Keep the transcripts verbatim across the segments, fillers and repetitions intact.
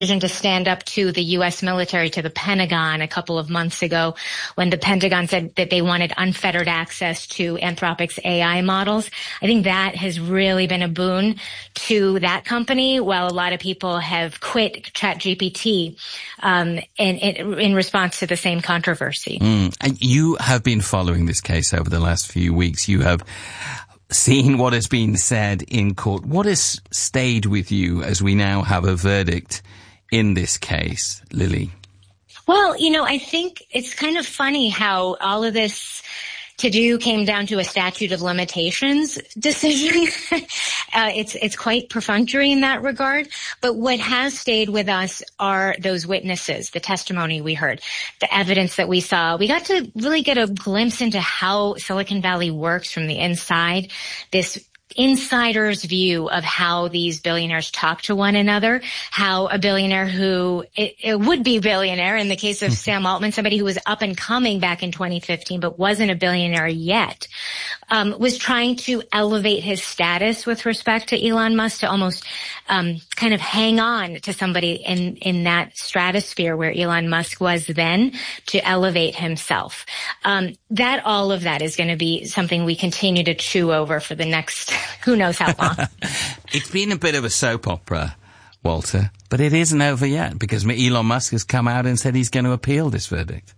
to stand up to the U S military, to the Pentagon a couple of months ago, when the Pentagon said that they wanted unfettered access to Anthropic's A I models. I think that has really been a boon to that company, while a lot of people have quit ChatGPT um, in, in, in response to the same controversy. Mm. And you have been following this case over the last few weeks. You have seen what has been said in court. What has stayed with you as we now have a verdict in this case, Lily? Well, you know, I think it's kind of funny how all of this to-do came down to a statute of limitations decision. uh, it's it's quite perfunctory in that regard. But what has stayed with us are those witnesses, the testimony we heard, the evidence that we saw. We got to really get a glimpse into how Silicon Valley works from the inside, this insider's view of how these billionaires talk to one another, how a billionaire who, it, it would be billionaire in the case of Sam Altman, somebody who was up and coming back in twenty fifteen but wasn't a billionaire yet, um, was trying to elevate his status with respect to Elon Musk to almost um, kind of hang on to somebody in, in that stratosphere where Elon Musk was then, to elevate himself. Um, that all of that is going to be something we continue to chew over for the next who knows how long. It's been a bit of a soap opera, Walter, but it isn't over yet, because Elon Musk has come out and said he's going to appeal this verdict.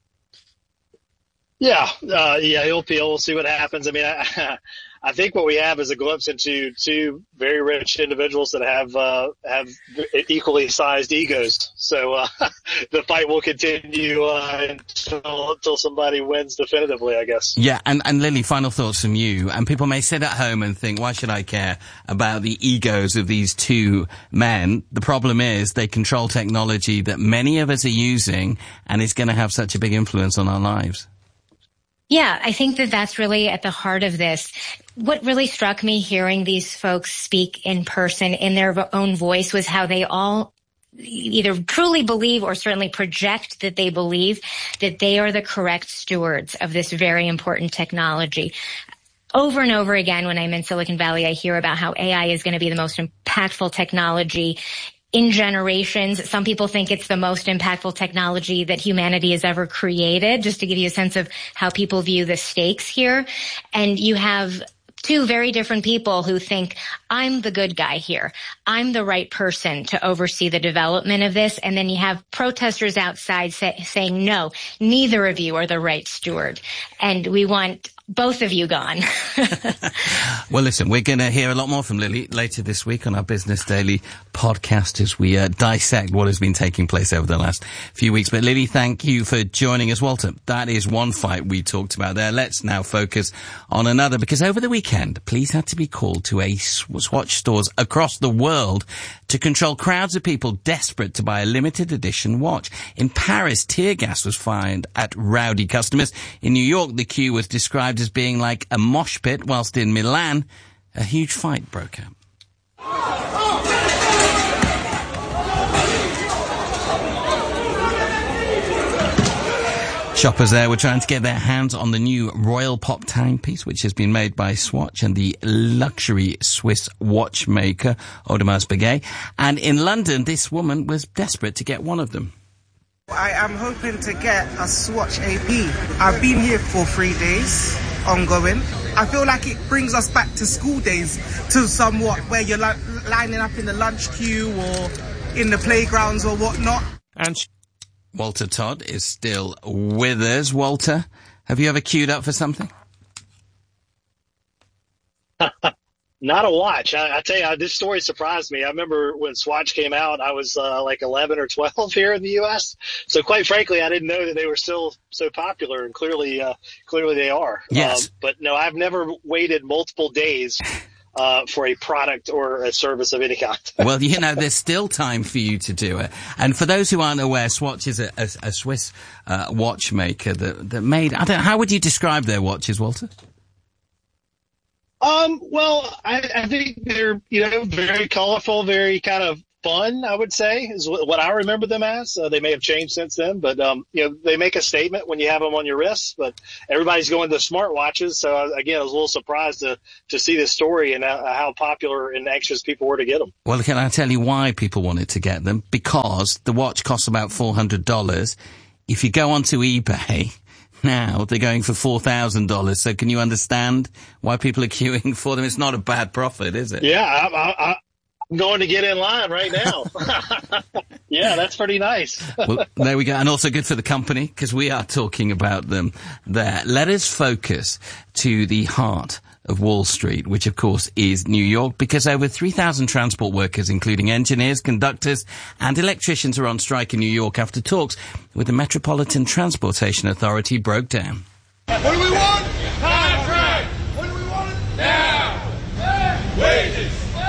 Yeah, uh, yeah, he'll appeal. We'll see what happens. I mean, I, I think what we have is a glimpse into two very rich individuals that have uh, have equally sized egos. So uh, the fight will continue uh, until, until somebody wins definitively, I guess. Yeah, and, and Lily, final thoughts from you. And people may sit at home and think, why should I care about the egos of these two men? The problem is they control technology that many of us are using, and is going to have such a big influence on our lives. Yeah, I think that that's really at the heart of this. What really struck me hearing these folks speak in person in their own voice was how they all either truly believe or certainly project that they believe that they are the correct stewards of this very important technology. Over and over again, when I'm in Silicon Valley, I hear about how A I is going to be the most impactful technology in generations. Some people think it's the most impactful technology that humanity has ever created, just to give you a sense of how people view the stakes here. And you have two very different people who think, I'm the good guy here. I'm the right person to oversee the development of this. And then you have protesters outside say, saying, no, neither of you are the right steward. And we want both of you gone. Well, listen, we're going to hear a lot more from Lily later this week on our Business Daily podcast as we uh, dissect what has been taking place over the last few weeks. But Lily, thank you for joining us. Walter, that is one fight we talked about there. Let's now focus on another, because over the weekend, police had to be called to a Swatch stores across the world to control crowds of people desperate to buy a limited edition watch. In Paris, tear gas was fired at rowdy customers. In New York, the queue was described as being like a mosh pit, whilst in Milan, a huge fight broke out. Shoppers there were trying to get their hands on the new Royal Pop timepiece, which has been made by Swatch and the luxury Swiss watchmaker Audemars Piguet. And in London, this woman was desperate to get one of them. I am hoping to get a Swatch A P. I've been here for three days, ongoing. I feel like it brings us back to school days, to somewhat, where you're li- lining up in the lunch queue or in the playgrounds or whatnot. And Walter Todd is still with us. Walter, have you ever queued up for something? Not a watch. I, I tell you, this story surprised me. I remember when Swatch came out, I was uh, like eleven or twelve here in the U S. So quite frankly, I didn't know that they were still so popular, and clearly, uh, clearly they are. Yes. Um, but no, I've never waited multiple days uh, for a product or a service of any kind. Well, you know, there's still time for you to do it. And for those who aren't aware, Swatch is a, a, a Swiss uh, watchmaker that, that made, I don't know, how would you describe their watches, Walter? Um, well, I, I think they're, you know, very colorful, very kind of fun, I would say, is what I remember them as. Uh, they may have changed since then, but, um, you know, they make a statement when you have them on your wrists, but everybody's going to smartwatches. So, uh, again, I was a little surprised to, to see this story and uh, how popular and anxious people were to get them. Well, can I tell you why people wanted to get them? Because the watch costs about four hundred dollars. If you go onto eBay now, they're going for four thousand dollars. So can you understand why people are queuing for them? It's not a bad profit, is it? Yeah, I, I, I I'm going to get in line right now. Yeah, that's pretty nice. Well, there we go. And also good for the company, because we are talking about them there. Let us focus to the heart of Wall Street, which of course is New York, because over three thousand transport workers, including engineers, conductors and electricians, are on strike in New York after talks with the Metropolitan Transportation Authority broke down. What do we want? Contract! What do we want? Now! Wages!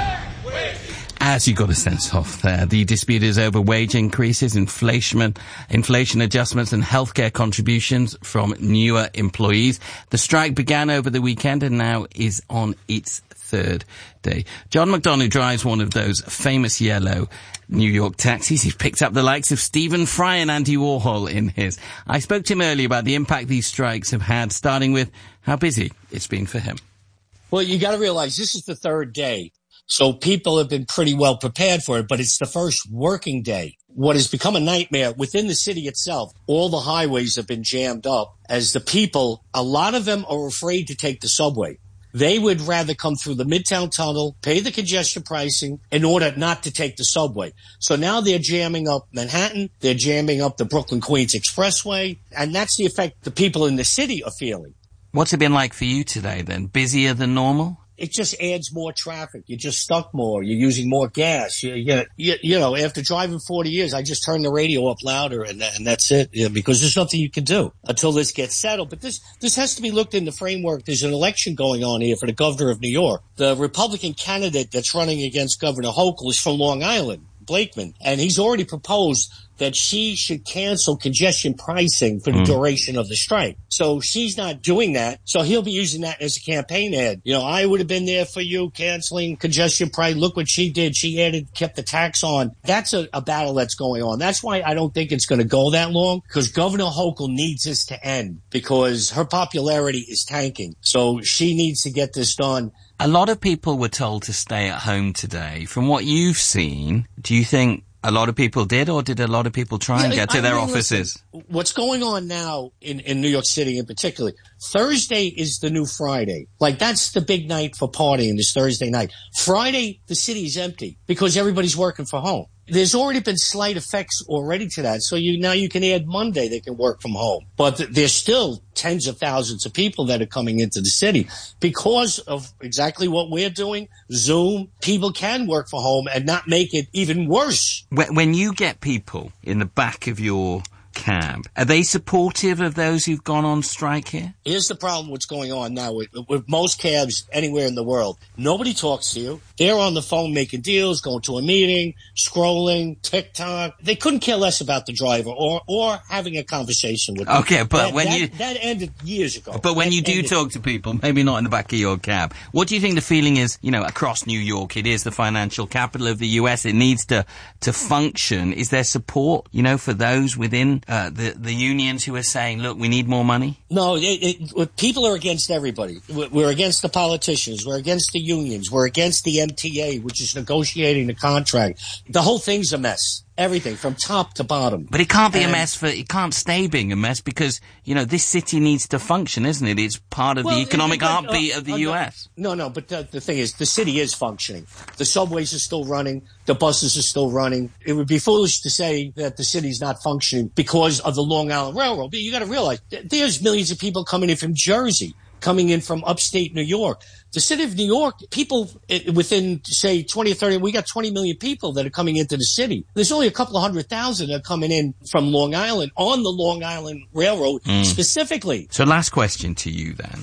As you got a sense of there, the dispute is over wage increases, inflation, inflation adjustments and healthcare contributions from newer employees. The strike began over the weekend and now is on its third day. John McDonough drives one of those famous yellow New York taxis. He's picked up the likes of Stephen Fry and Andy Warhol in his. I spoke to him earlier about the impact these strikes have had, starting with how busy it's been for him. Well, you got to realize this is the third day. So people have been pretty well prepared for it, but it's the first working day. What has become a nightmare within the city itself, all the highways have been jammed up as the people, a lot of them are afraid to take the subway. They would rather come through the Midtown Tunnel, pay the congestion pricing in order not to take the subway. So now they're jamming up Manhattan, they're jamming up the Brooklyn-Queens Expressway, and that's the effect the people in the city are feeling. What's it been like for you today then? Busier than normal? It just adds more traffic. You're just stuck more. You're using more gas. You, you, you, you know, after driving forty years, I just turn the radio up louder and, and that's it. Yeah, because there's nothing you can do until this gets settled. But this, this has to be looked in the framework. There's an election going on here for the governor of New York. The Republican candidate that's running against Governor Hochul is from Long Island, Blakeman, and he's already proposed that she should cancel congestion pricing for the mm. duration of the strike. So she's not doing that. So he'll be using that as a campaign ad. You know, I would have been there for you canceling congestion price. Look what she did. She added, kept the tax on. That's a, a battle that's going on. That's why I don't think it's going to go that long, because Governor Hochul needs this to end because her popularity is tanking. So she needs to get this done. A lot of people were told to stay at home today. From what you've seen, do you think a lot of people did, or did a lot of people try and yeah, get to I their mean, offices? Listen, what's going on now in, in New York City in particular, Thursday is the new Friday. Like, that's the big night for partying, this Thursday night. Friday, the city's empty because everybody's working from home. There's already been slight effects already to that. So you now you can add Monday, they can work from home. But th- there's still tens of thousands of people that are coming into the city because of exactly what we're doing. Zoom, people can work from home and not make it even worse. When, when you get people in the back of your cab, are they supportive of those who've gone on strike here? Here's the problem what's going on now with, with most cabs anywhere in the world. Nobody talks to you. They're on the phone making deals, going to a meeting, scrolling, TikTok. They couldn't care less about the driver or, or having a conversation with them. Okay, but that, when that, you... That ended years ago. But when that you do ended. talk to people, maybe not in the back of your cab, what do you think the feeling is, you know, across New York? It is the financial capital of the U S. It needs to, to function. Is there support, you know, for those within uh, the, the unions who are saying, look, we need more money? No, it, it, people are against everybody. We're against the politicians. We're against the unions. We're against the M T A, which is negotiating the contract. The whole thing's a mess. Everything from top to bottom. But it can't be and, a mess for, it can't stay being a mess because, you know, this city needs to function, isn't it? It's part of well, the economic but, heartbeat uh, of the uh, U S. No, no, but the, the thing is, the city is functioning. The subways are still running. The buses are still running. It would be foolish to say that the city's not functioning because of the Long Island Railroad. But you got to realize, there's millions of people coming in from Jersey, coming in from upstate New York. The city of New York, people within, say, twenty or thirty, we got twenty million people that are coming into the city. There's only a couple of hundred thousand that are coming in from Long Island on the Long Island Railroad mm. specifically. So last question to you then.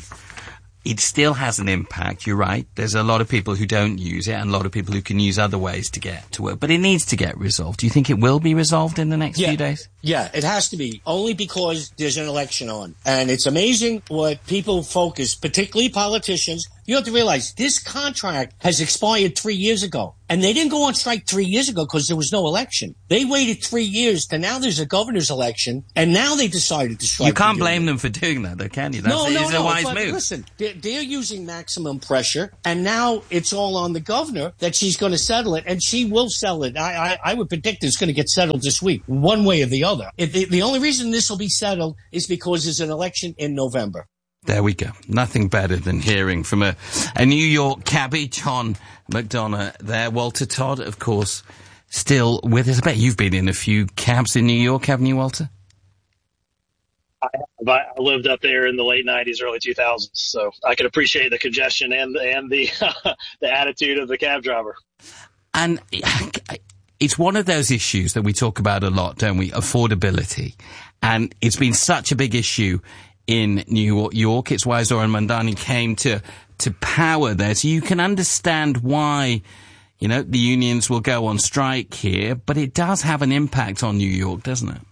It still has an impact, you're right. There's a lot of people who don't use it and a lot of people who can use other ways to get to work. But it needs to get resolved. Do you think it will be resolved in the next yeah. few days? Yeah, it has to be, only because there's an election on. And it's amazing what people focus, particularly politicians, You have to realize this contract has expired three years ago. And they didn't go on strike three years ago because there was no election. They waited three years to now there's a governor's election, and now they decided to strike. You can't blame them for doing that, though, can you? That's, no, no, it's no. a wise but move. Listen, they're, they're using maximum pressure, and now it's all on the governor that she's going to settle it, and she will sell it. I, I, I would predict it's going to get settled this week, one way or the other. If the, the only reason this will be settled is because there's an election in November. There we go. Nothing better than hearing from a, a New York cabbie, John McDonough there. Walter Todd, of course, still with us. I bet you've been in a few cabs in New York, haven't you, Walter? I have. I lived up there in the late nineties, early two thousands, so I can appreciate the congestion and, and the, the attitude of the cab driver. And it's one of those issues that we talk about a lot, don't we? Affordability. And it's been such a big issue in New York. It's why Zoran Mandani came to, to power there. So you can understand why, you know, the unions will go on strike here, but it does have an impact on New York, doesn't it?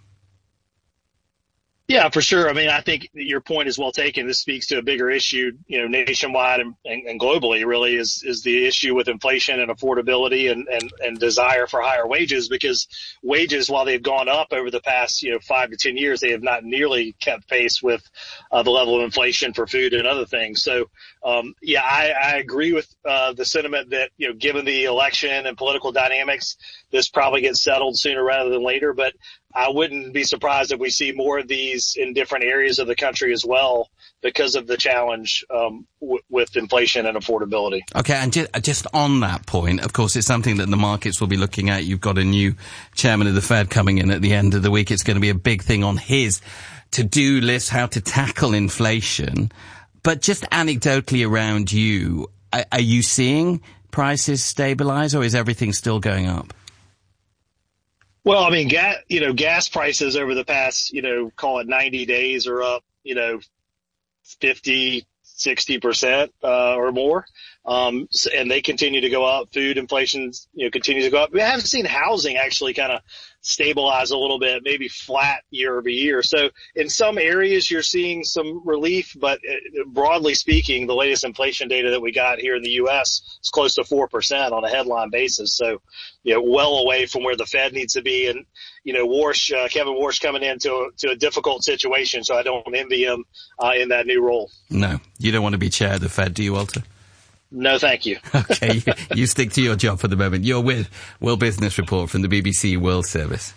Yeah, for sure. I mean, I think your point is well taken. This speaks to a bigger issue, you know, nationwide and, and, and globally, really, is is the issue with inflation and affordability and, and, and desire for higher wages, because wages, while they've gone up over the past, you know, five to ten years, they have not nearly kept pace with uh, the level of inflation for food and other things. So, um, yeah, I, I agree with uh, the sentiment that, you know, given the election and political dynamics, this probably gets settled sooner rather than later. But I wouldn't be surprised if we see more of these in different areas of the country as well, because of the challenge um, w- with inflation and affordability. Okay, and just, just on that point, of course, it's something that the markets will be looking at. You've got a new chairman of the Fed coming in at the end of the week. It's going to be a big thing on his to-do list, how to tackle inflation. But just anecdotally around you, are, are you seeing prices stabilize, or is everything still going up? Well, I mean, gas, you know, gas prices over the past, you know, call it ninety days are up, you know, fifty, sixty percent, uh, or more. Um, and they continue to go up. Food inflation, you know, continues to go up. We haven't seen housing actually kind of stabilize a little bit, maybe flat year over year. So in some areas you're seeing some relief, but broadly speaking, the latest inflation data that we got here in the U S is close to four percent on a headline basis. So, you know, well away from where the Fed needs to be. And, you know, Warsh, uh, Kevin Warsh coming into a, to a difficult situation. So I don't envy him, uh, in that new role. No, you don't want to be chair of the Fed, do you, Walter? No, thank you. Okay, you, you stick to your job for the moment. You're with World Business Report from the B B C World Service.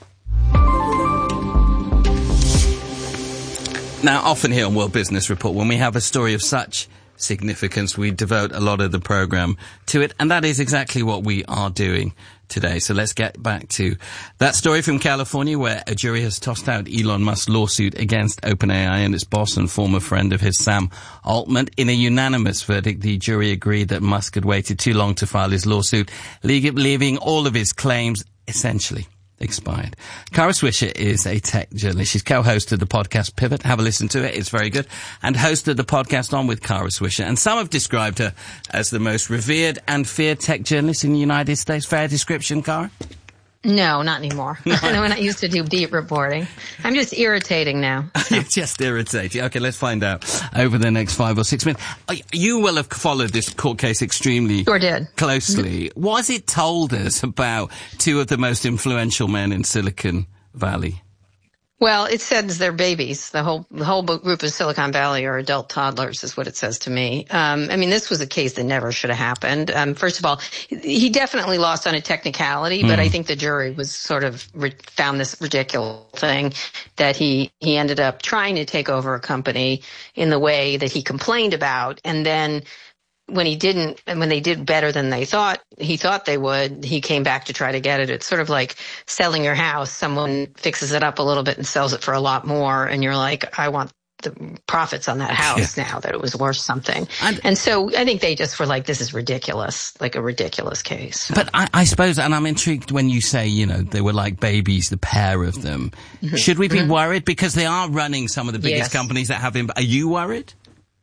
Now, often here on World Business Report, when we have a story of such significance, we devote a lot of the programme to it, and that is exactly what we are doing today. So let's get back to that story from California, where a jury has tossed out Elon Musk's lawsuit against OpenAI and its boss and former friend of his, Sam Altman. In a unanimous verdict, the jury agreed that Musk had waited too long to file his lawsuit, leaving all of his claims essentially expired. Kara Swisher is a tech journalist. She's co-host of the podcast Pivot. Have a listen to it. It's very good. And host of the podcast On with Kara Swisher. And some have described her as the most revered and feared tech journalist in the United States. Fair description, Kara? No, not anymore. No. When I used to do beat reporting. I'm just irritating now. So. You're just irritating. Okay, let's find out over the next five or six minutes. You will have followed this court case extremely sure did. closely. What has it told us about two of the most influential men in Silicon Valley? Well, it says they're babies. The whole the whole group of Silicon Valley are adult toddlers, is what it says to me. Um, I mean, this was a case that never should have happened. Um, first of all, he definitely lost on a technicality, but mm. I think the jury was sort of re- found this ridiculous thing that he he ended up trying to take over a company in the way that he complained about, and then when he didn't, and when they did better than they thought, he thought they would, he came back to try to get it. It's sort of like selling your house. Someone fixes it up a little bit and sells it for a lot more. And you're like, I want the profits on that house yeah. now that it was worth something. And, and so I think they just were like, this is ridiculous, like a ridiculous case. But I, I suppose, and I'm intrigued when you say, you know, they were like babies, the pair of them. Mm-hmm. Should we be mm-hmm. worried? Because they are running some of the biggest yes. companies that have him. Are you worried?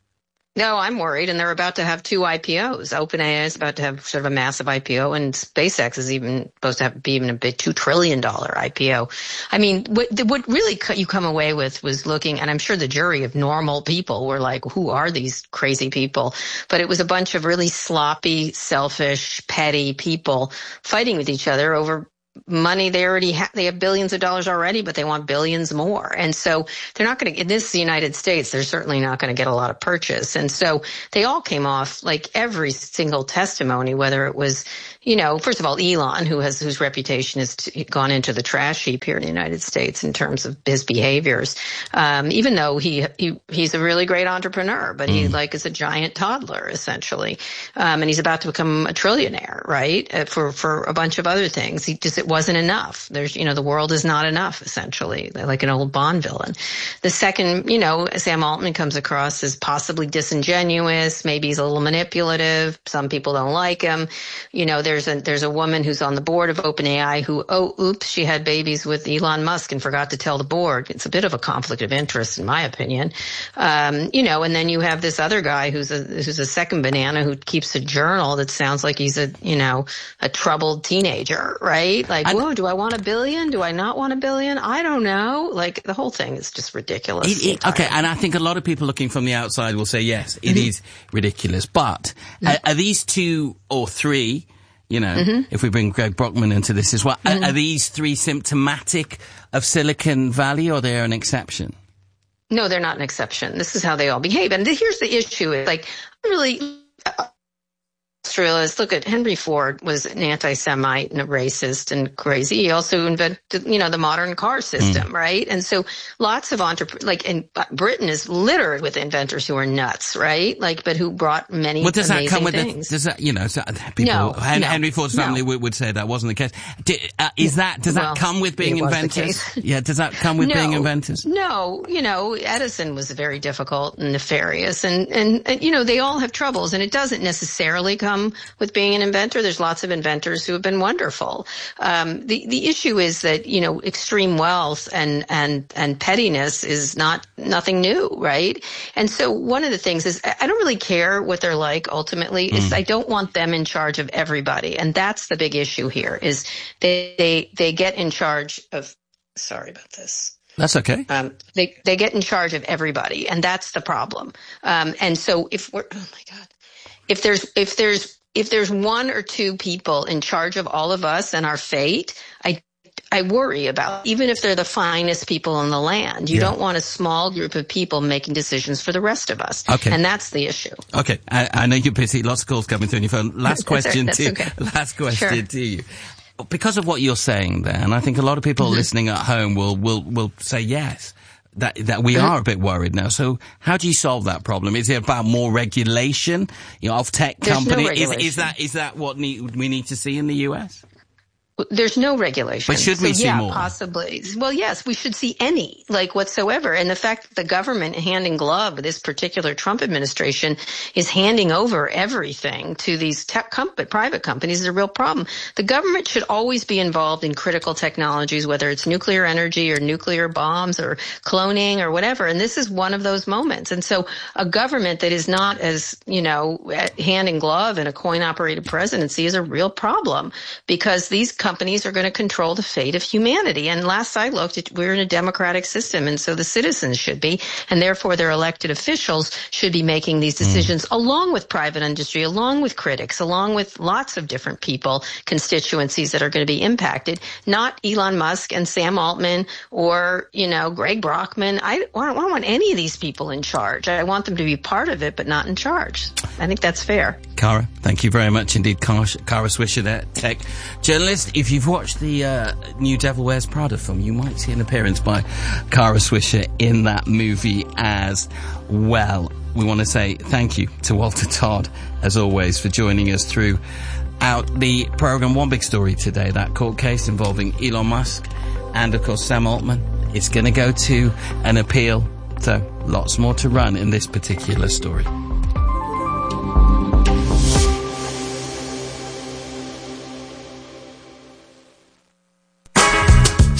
No, I'm worried, and they're about to have two I P Os. OpenAI is about to have sort of a massive I P O, and SpaceX is even supposed to have be even a big two trillion dollars I P O. I mean, what, what really you come away with was looking, and I'm sure the jury of normal people were like, who are these crazy people? But it was a bunch of really sloppy, selfish, petty people fighting with each other over money they already have. They have billions of dollars already, but they want billions more. And so they're not going to, in this United States, they're certainly not going to get a lot of purchase. And so they all came off like every single testimony, whether it was, you know, first of all, Elon, who has, whose reputation has t- gone into the trash heap here in the United States in terms of his behaviors. Um, even though he, he, he's a really great entrepreneur, but he like is a giant toddler essentially. Um, and he's about to become a trillionaire, right? Uh, for, for a bunch of other things. He just, it wasn't enough. There's, you know, the world is not enough, essentially, like an old Bond villain. The second, you know, Sam Altman comes across as possibly disingenuous. Maybe he's a little manipulative. Some people don't like him. You know, there's a, there's a woman who's on the board of OpenAI who, oh, oops, she had babies with Elon Musk and forgot to tell the board. It's a bit of a conflict of interest, in my opinion. Um, you know, and then you have this other guy who's a, who's a second banana who keeps a journal that sounds like he's a, you know, a troubled teenager, right? Like, and, whoa, do I want a billion? Do I not want a billion? I don't know. Like, the whole thing is just ridiculous. It, it, okay, and I think a lot of people looking from the outside will say, yes, it mm-hmm. is ridiculous. But mm-hmm. are, are these two or three, you know, mm-hmm. if we bring Greg Brockman into this as well, mm-hmm. are, are these three symptomatic of Silicon Valley, or they're an exception? No, they're not an exception. This is how they all behave. And the, here's the issue. Is like, really... Uh, Industrialists. Look at Henry Ford was an anti-Semite and a racist and crazy. He also invented, you know, the modern car system, mm. right? And so lots of entrepreneurs, like in Britain is littered with inventors who are nuts, right? Like, but who brought many well, does amazing that come with things. The, does that, you know, so people, no, Henry, no, Henry Ford's family no. would, would say that wasn't the case. Did, uh, is that, does well, that come with being inventors? Yeah, does that come with no, being inventors? No, you know, Edison was very difficult and nefarious and, and, and, you know, they all have troubles, and it doesn't necessarily come with being an inventor. There's lots of inventors who have been wonderful. Um, the, the issue is that, you know, extreme wealth and, and, and pettiness is not, nothing new, right? And so one of the things is I don't really care what they're like ultimately. Mm. Is I don't want them in charge of everybody. And that's the big issue here is they, they, they get in charge of, sorry about this. That's okay. Um, they, they get in charge of everybody, and that's the problem. Um, and so if we're, oh my God, if there's, if there's, if there's one or two people in charge of all of us and our fate, I, I worry about, even if they're the finest people in the land. You yeah. don't want a small group of people making decisions for the rest of us. Okay. And that's the issue. Okay. I, I know you're busy. Lots of calls coming through on your phone. Last question that's to okay. Last question sure. to you. Because of what you're saying there, and I think a lot of people mm-hmm. listening at home will, will, will say yes. That, that we are a bit worried now. So how do you solve that problem? Is it about more regulation, you know, of tech companies? No is, is that, is that what need, we need to see in the U S? There's no regulation. But should we so, see yeah, more? Possibly. Well, yes, we should see any, like whatsoever. And the fact that the government hand in glove with this particular Trump administration is handing over everything to these tech company, private companies is a real problem. The government should always be involved in critical technologies, whether it's nuclear energy or nuclear bombs or cloning or whatever. And this is one of those moments. And so a government that is not as, you know, hand in glove in a coin operated presidency is a real problem, because these companies are going to control the fate of humanity. And last I looked, we're in a democratic system, and so the citizens should be, and therefore their elected officials should be making these decisions mm. along with private industry, along with critics, along with lots of different people, constituencies that are going to be impacted, not Elon Musk and Sam Altman or, you know, Greg Brockman. I don't, I don't want any of these people in charge. I want them to be part of it, but not in charge. I think that's fair. Kara, thank you very much indeed. Kara, Kara Swisher there, tech journalist. If you've watched the uh, new Devil Wears Prada film, you might see an appearance by Kara Swisher in that movie as well. We want to say thank you to Walter Todd, as always, for joining us throughout the programme. One big story today, that court case involving Elon Musk and, of course, Sam Altman. It's going to go to an appeal, so lots more to run in this particular story.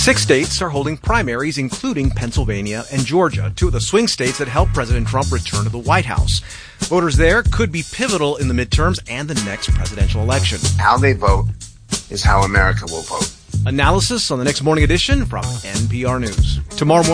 Six states are holding primaries, including Pennsylvania and Georgia, two of the swing states that helped President Trump return to the White House. Voters there could be pivotal in the midterms and the next presidential election. How they vote is how America will vote. Analysis on the next morning edition from N P R News. Tomorrow morning.